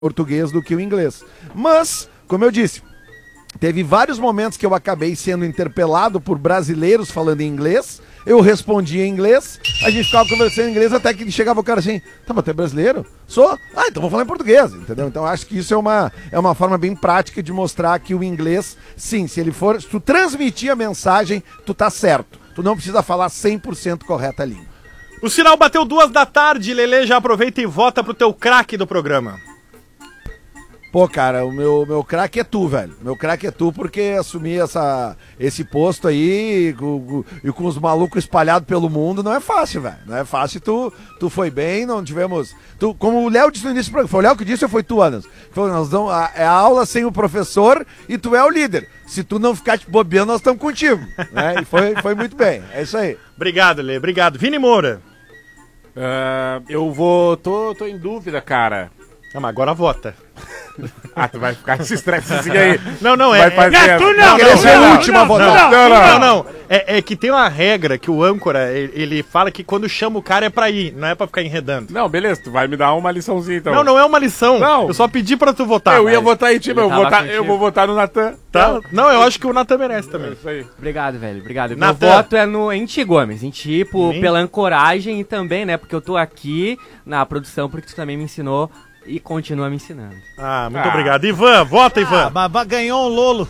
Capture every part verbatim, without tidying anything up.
português do que o inglês. Mas, como eu disse, teve vários momentos que eu acabei sendo interpelado por brasileiros falando em inglês, eu respondia em inglês, a gente ficava conversando em inglês até que chegava o cara assim, tá, mas tu é brasileiro? Sou? Ah, então vou falar em português, entendeu? Então acho que isso é uma, é uma forma bem prática de mostrar que o inglês, sim, se ele for, se tu transmitir a mensagem, tu tá certo. Tu não precisa falar cem por cento correta a língua. O sinal bateu duas da tarde, Lelê, já aproveita e vota pro teu craque do programa. Pô, cara, o meu, meu craque é tu, velho. Meu craque é tu porque assumir essa, esse posto aí com, e com os malucos espalhados pelo mundo não é fácil, velho. Não é fácil. Tu, tu foi bem, não tivemos... Tu, como o Léo disse no início do programa, foi o Léo que disse ou foi tu, Anderson? Foi, nós damos a, é a aula sem o professor e tu é o líder. Se tu não ficar te bobeando, nós estamos contigo. Né? E foi, foi muito bem. É isso aí. Obrigado, Lê. Obrigado. Vini Moura. Uh, eu vou... Tô, tô em dúvida, cara. Ah, mas agora vota. Ah, tu vai ficar se estressando aí. Não, não, vai é... fazer é, não, tu não, não, queria ser o último a votar. Não, não, não. não. É, é que tem uma regra que o âncora, ele, ele fala que quando chama o cara é pra ir, não é pra ficar enredando. Não, beleza, tu vai me dar uma liçãozinha então. Não, não é uma lição. Não. Eu só pedi pra tu votar. Eu ia mas... votar em ti, mas eu, votar, eu vou votar no Natan. Tá? Não, eu acho que o Natan merece também. É isso aí. Obrigado, velho, obrigado. Natan. Meu voto é no, em ti, Gomes. Em ti, por, pela ancoragem e também, né, porque eu tô aqui na produção, porque tu também me ensinou e continua me ensinando. Ah, muito ah. obrigado. Ivan, vota, ah, Ivan. Mas ganhou um Lolo.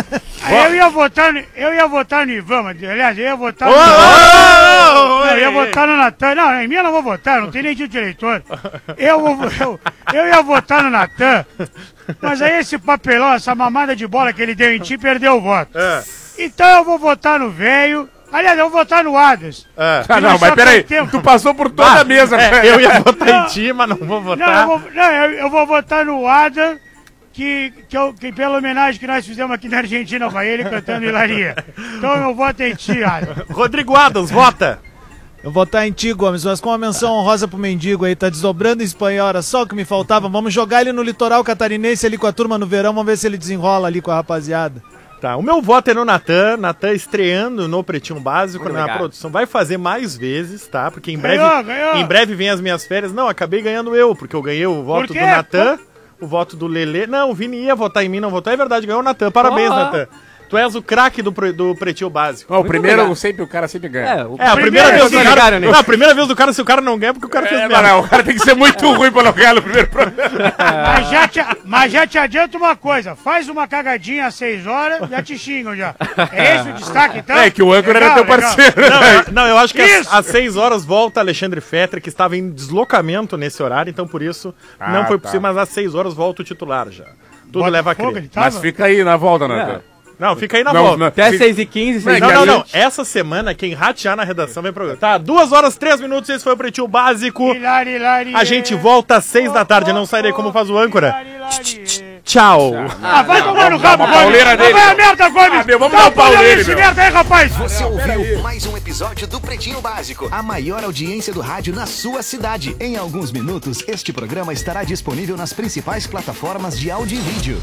eu, ia votar no, eu ia votar no Ivan, mas, aliás, eu ia votar no... Oh, oh, oh, eu ia votar no Natan. Não, em mim eu não vou votar, não tem nem título de eleitor. Eu, eu, eu ia votar no Natan, mas aí esse papelão, essa mamada de bola que ele deu em ti, perdeu o voto. É. Então eu vou votar no velho. Aliás, eu vou votar no Adams. É. Ah, não, mas peraí, tu passou por toda ah, a mesa. É, eu ia votar não, em ti, mas não vou votar. Não, eu vou, não, eu, eu vou votar no Adams, que, que, eu, que pela homenagem que nós fizemos aqui na Argentina pra ele, cantando Hilaria. Então eu voto em ti, Adams. Rodrigo Adams, vota. Eu vou votar em ti, Gomes, mas com uma menção honrosa pro mendigo aí, tá desdobrando em espanhol, era só o que me faltava. Vamos jogar ele no litoral catarinense ali com a turma no verão, vamos ver se ele desenrola ali com a rapaziada. Tá, o meu voto é no Natan, Natan estreando no Pretinho Básico na produção, vai fazer mais vezes, tá? Porque em breve, ganhou, ganhou. em breve vem as minhas férias. Não, acabei ganhando eu, porque eu ganhei o voto do Natan, o voto do Lelê. Não, o Vini ia votar em mim, não votou, é verdade, ganhou o Natan, parabéns, oh. Natan. Tu és o craque do, do Pretinho Básico. Oh, o primeiro, sempre, o cara sempre ganha. É, o é a primeira vez do cara, cara não, a primeira vez do cara, se o cara não ganha, porque o cara é, fez merda. Não, o cara tem que ser muito ruim pra não ganhar no primeiro programa. Mas já, te, mas já te adianto uma coisa, faz uma cagadinha às seis horas, já te xingam já. É esse o destaque, então? É, que o âncora era teu parceiro. Não, eu, não, eu acho que às, às seis horas volta Alexandre Fetter, que estava em deslocamento nesse horário, então por isso ah, não foi tá. possível, mas às seis horas volta o titular já. Tudo Bota leva a crer. Mas fica aí na volta, Natan. É. Não, fica aí na não, volta. Não, Até seis e quinze, Não, não, não. Essa semana, quem ratear na redação vai programa. Tá, duas horas, três minutos, esse foi o Pretinho Básico. Hilari, hilari, a gente volta às seis da tarde, não sairei como faz o âncora. Hilari, hilari. Tchau. Ah, vai tomar no rabo, Gomes. Pauleira dele. Vai a merda, Gomes. Ah, meu, vamos dar o pau dele, meu. Merda aí, rapaz. Você ouviu mais um episódio do Pretinho Básico, a maior audiência do rádio na sua cidade. Em alguns minutos, este programa estará disponível nas principais plataformas de áudio e vídeo.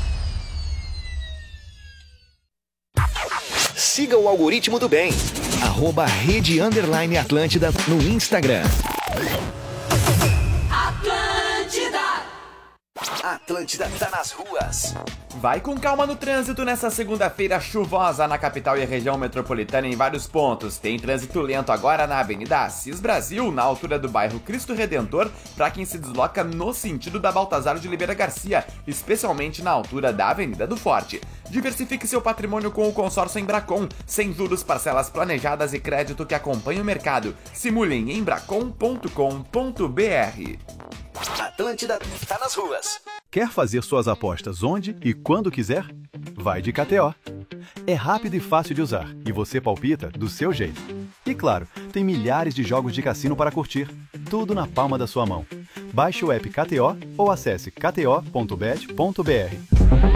Siga o algoritmo do bem. Arroba Rede Underline Atlântida no Instagram. Atlântida! Atlântida tá nas ruas. Vai com calma no trânsito nessa segunda-feira chuvosa na capital e região metropolitana em vários pontos. Tem trânsito lento agora na Avenida Assis Brasil, na altura do bairro Cristo Redentor, para quem se desloca no sentido da Baltazar de Oliveira Garcia, especialmente na altura da Avenida do Forte. Diversifique seu patrimônio com o consórcio Embracon, sem juros, parcelas planejadas e crédito que acompanha o mercado. Simule em embracon ponto com ponto br. Atlântida tá nas ruas. Quer fazer suas apostas onde e quando quiser? Vai de K T O. É rápido e fácil de usar e você palpita do seu jeito. E claro, tem milhares de jogos de cassino para curtir, tudo na palma da sua mão. Baixe o app K T O ou acesse k t o ponto bet ponto b r.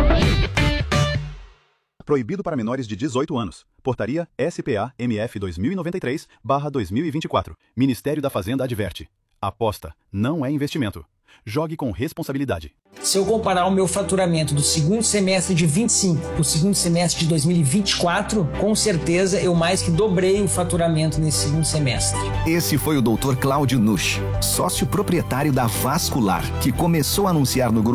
Proibido para menores de dezoito anos. Portaria S P A M F dois mil e noventa e três barra dois mil e vinte e quatro. Ministério da Fazenda adverte. Aposta não é investimento. Jogue com responsabilidade. Se eu comparar o meu faturamento do segundo semestre de vinte e cinco para o segundo semestre de dois mil e vinte e quatro, com certeza eu mais que dobrei o faturamento nesse segundo semestre. Esse foi o doutor Cláudio Nusch, sócio proprietário da Vascular, que começou a anunciar no grupo